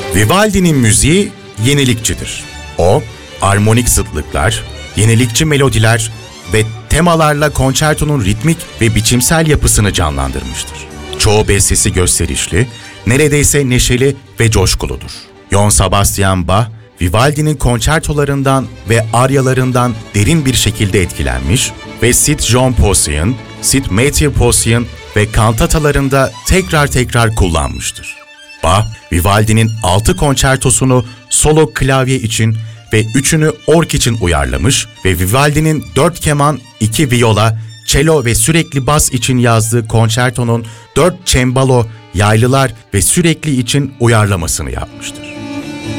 Vivaldi'nin müziği yenilikçidir. O, armonik zıtlıklar, yenilikçi melodiler ve temalarla konçertonun ritmik ve biçimsel yapısını canlandırmıştır. Çoğu bestesi gösterişli, neredeyse neşeli ve coşkuludur. Johann Sebastian Bach, Vivaldi'nin konçertolarından ve aryalarından derin bir şekilde etkilenmiş ve St. John Possian, St. Matthew Possian ve kantatalarında tekrar kullanmıştır. Bach, Vivaldi'nin 6 konçertosunu solo klavye için ve 3'ünü org için uyarlamış ve Vivaldi'nin 4 keman, 2 viola, cello ve sürekli bas için yazdığı konçertonun 4 cembalo, yaylılar ve sürekli için uyarlamasını yapmıştır.